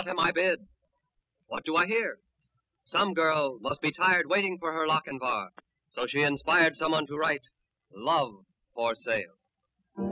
what am I bid? What do I hear? Some girl must be tired waiting for her Lochinvar, so she inspired someone to write, Love for Sale.